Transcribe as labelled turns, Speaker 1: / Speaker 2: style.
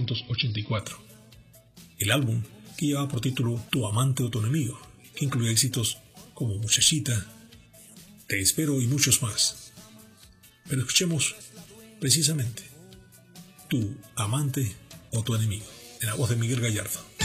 Speaker 1: 1984. El álbum, que llevaba por título Tu amante o tu enemigo, que incluía éxitos como Muchachita, Te espero y muchos más. Pero escuchemos precisamente Tu amante o tu enemigo, en la voz de Miguel Gallardo.